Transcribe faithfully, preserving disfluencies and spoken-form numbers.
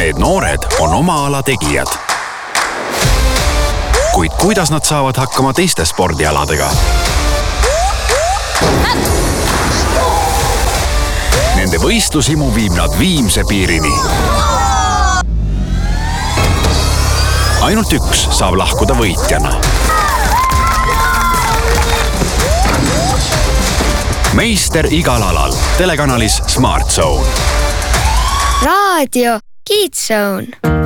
Need noored on oma ala tegijad. Kuid kuidas nad saavad hakkama teiste spordialadega? Nende võistlusimu viib nad viimse piirini. Ainult üks saab lahkuda võitjana. Meister igal alal. Telekanalis Smart Zone. Raadio Kids Zone.